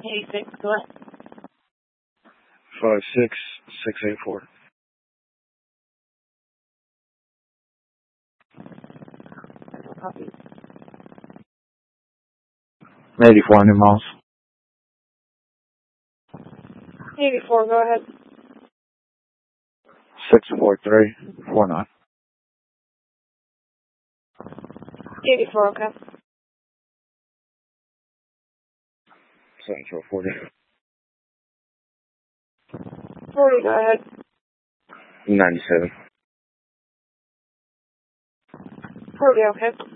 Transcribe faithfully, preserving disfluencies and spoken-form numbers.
eighty-six, go ahead. Five six six eight four. Copy. eighty-four New Miles. eighty-four, go ahead. six four three four nine. eighty-four, okay. Central forty. forty, go ahead. Ninety-seven. forty, okay.